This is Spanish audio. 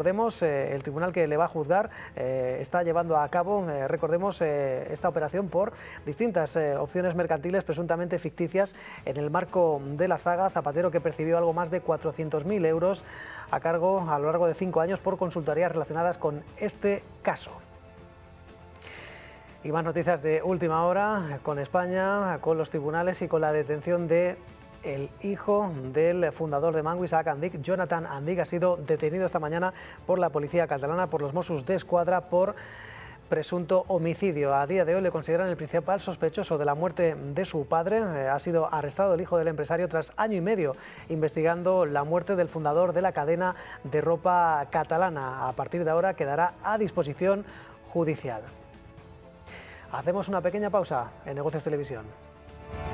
recordemos, el tribunal que le va a juzgar está llevando a cabo, recordemos, esta operación por distintas opciones mercantiles presuntamente ficticias en el marco de la zaga. Zapatero, que percibió algo más de 400.000 euros a cargo a lo largo de 5 años por consultorías relacionadas con este caso. Y más noticias de última hora con España, con los tribunales y con la detención de el hijo del fundador de Mango, Isaac Andic. Jonathan Andic ha sido detenido esta mañana por la policía catalana, por los Mossos d'Esquadra, por presunto homicidio. A día de hoy le consideran el principal sospechoso de la muerte de su padre. Ha sido arrestado el hijo del empresario tras año y medio investigando la muerte del fundador de la cadena de ropa catalana. A partir de ahora quedará a disposición judicial. Hacemos una pequeña pausa en Negocios Televisión.